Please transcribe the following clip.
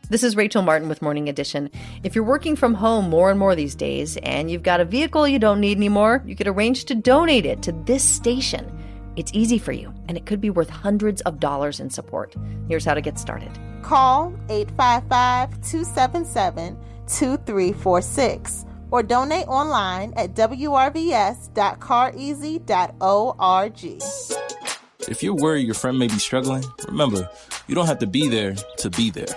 This is Rachel Martin with Morning Edition. If you're working from home more and more these days and you've got a vehicle you don't need anymore, you could arrange to donate it to this station. It's easy for you, and it could be worth hundreds of dollars in support. Here's how to get started. Call 855-277-2346 or donate online at wrvs.careasy.org. If you're worried your friend may be struggling, remember, you don't have to be there to be there.